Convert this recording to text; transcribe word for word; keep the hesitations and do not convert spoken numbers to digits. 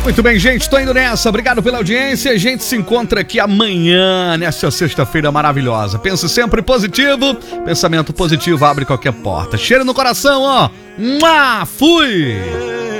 Muito bem, gente, tô indo nessa. Obrigado pela audiência. A gente se encontra aqui amanhã, nessa sexta-feira maravilhosa. Pense sempre positivo. Pensamento positivo abre qualquer porta. Cheiro no coração, ó. Mua! Fui!